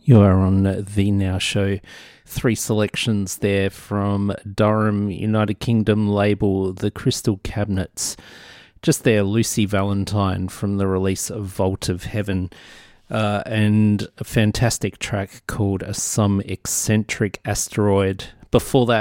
You are on the Now Show. 3 selections there from Durham, United Kingdom label The Crystal Cabinets. Just there, Lucy Valentine from the release of Vault of Heaven, and a fantastic track called Some Eccentric Asteroid. Before that,